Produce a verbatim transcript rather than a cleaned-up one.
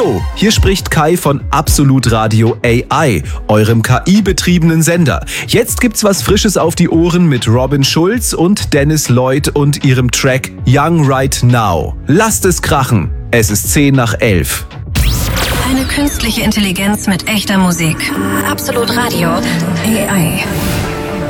Hallo, hier spricht Kai von Absolut Radio A I, eurem K I-betriebenen Sender. Jetzt gibt's was Frisches auf die Ohren mit Robin Schulz und Dennis Lloyd und ihrem Track Young Right Now. Lasst es krachen, es ist zehn nach elf. Eine künstliche Intelligenz mit echter Musik. Absolut Radio A I.